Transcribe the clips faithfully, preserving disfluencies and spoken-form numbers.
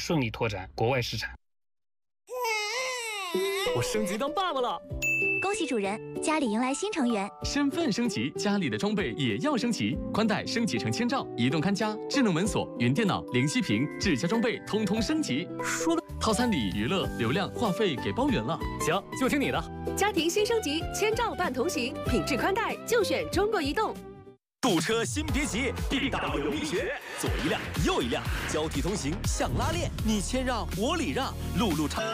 顺利拓展国外市场。 我升级当爸爸了， 恭喜主人，家里迎来新成员。 身份升级，家里的装备也要升级，宽带升级成千兆，移动看家、智能门锁、云电脑、零息屏、智家装备通通升级。说的套餐里娱乐、流量、话费给包圆了。行，就听你的。 家庭新升级，千兆伴同行，品质宽带就选中国移动。 堵车先别急 ，B W 力学，左一辆右一辆，交替通行像拉练，你谦让我礼让，路路畅。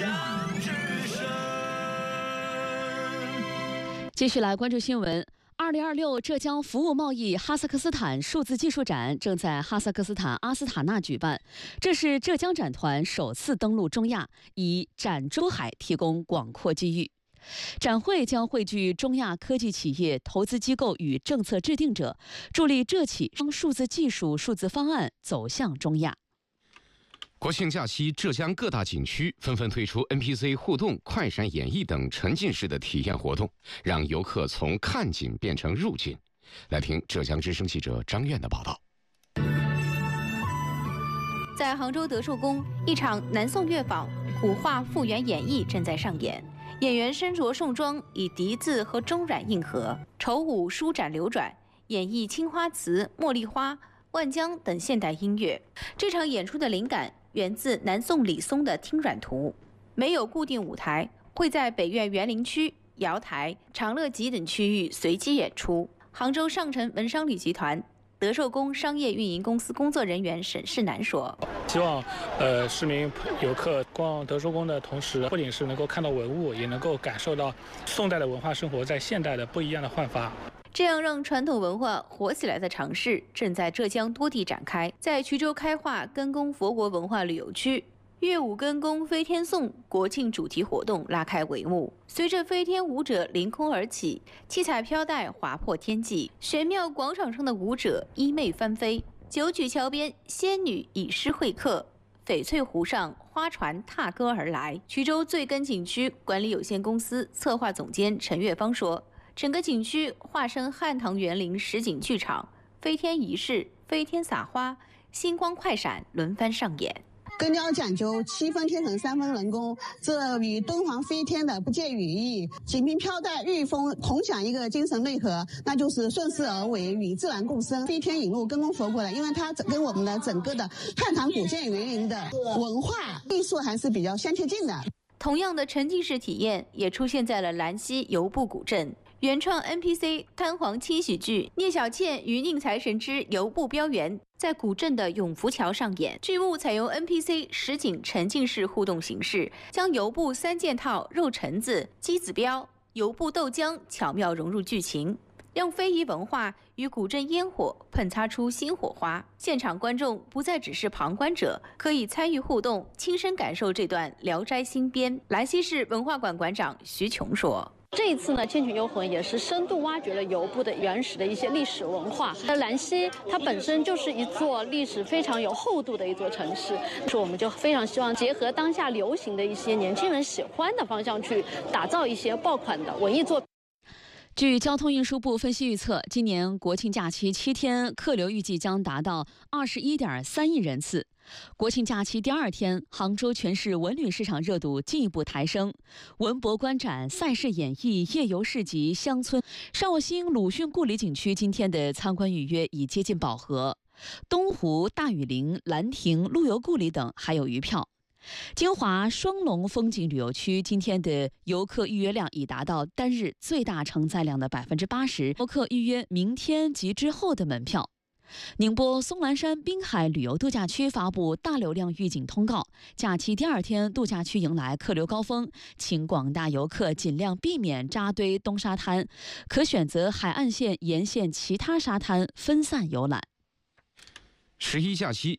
继续来关注新闻。二零二六浙江服务贸易哈萨克斯坦数字技术展正在哈萨克斯坦阿斯塔纳举办，这是浙江展团首次登陆中亚，以展珠海提供广阔机遇。展会将汇聚中亚科技企业、投资机构与政策制定者，助力浙企将数字技术、数字方案走向中亚。 国庆假期，浙江各大景区纷纷推出 N P C 互动、快闪演绎等沉浸式的体验活动，让游客从看景变成入景。来听浙江之声记者张燕的报道。 在杭州德寿宫，一场南宋乐坊古画复原演绎正在上演。演员身着宋装，以笛子和中阮应和，丑舞舒展流转，演绎青花瓷、茉莉花、万江等现代音乐。这场演出的灵感源自南宋李松的《听阮图》，没有固定舞台，会在北苑园林区、瑶台、长乐集等区域随机演出。杭州上城文商旅集团德寿宫商业运营公司工作人员沈世南说：“ 希望，呃，市民游客逛德寿宫的同时，不仅是能够看到文物，也能够感受到宋代的文化生活在现代的不一样的焕发。” 这样让传统文化活起来的尝试正在浙江多地展开。在衢州开化根宫佛国文化旅游区，乐舞根宫飞天颂国庆主题活动拉开帷幕。随着飞天舞者凌空而起，七彩飘带划破天际，玄庙广场上的舞者衣袂翻飞，九曲桥边仙女以诗会客，翡翠湖上花船踏歌而来。衢州醉根景区管理有限公司策划总监陈月芳说：“整个景区化身汉唐园林实景剧场，飞天仪式、飞天撒花、星光快闪轮番上演。” 根雕讲究七分天成三分人工，这与敦煌飞天的不借语义。锦屏飘带玉峰同享一个精神内核，那就是顺势而为，与自然共生。飞天引入根宫佛国的，因为它跟我们的整个的汉唐古建园林的文化艺术还是比较相贴近的。 同样的沉浸式体验也出现在了兰溪游步古镇。原创 N P C 滩皇轻喜剧《聂小倩与宁财神之游步标园》在古镇的永福桥上演。剧目采用 N P C 实景沉浸式互动形式，将游步三件套、肉橙子、鸡子标、游步豆浆巧妙融入剧情，让非遗文化与古镇烟火喷擦出新火花。现场观众不再只是旁观者，可以参与互动，亲身感受这段《聊斋新编》。兰溪市文化馆馆长徐琼说：“ 这一次呢，千曲幽魂也是深度挖掘了游步的原始的一些历史文化。那兰溪它本身就是一座历史非常有厚度的一座城市，所以我们就非常希望结合当下流行的一些年轻人喜欢的方向，去打造一些爆款的文艺作品。” 据交通运输部分析预测，今年国庆假期七天客流预计将达到二十一点三亿人次。国庆假期第二天，杭州全市文旅市场热度进一步抬升，文博观展、赛事演绎、夜游市集、乡村、绍兴鲁迅故里景区今天的参观预约已接近饱和，东湖、大禹陵、兰亭、陆游故里等还有余票。金华双龙风景旅游区今天的游客预约量已达到单日最大承载量的百分之八十，游客预约明天及之后的门票。宁波松兰山滨海旅游度假区发布大流量预警通告，假期第二天度假区迎来客流高峰，请广大游客尽量避免扎堆东沙滩，可选择海岸线沿线其他沙滩分散游览。 十一假期，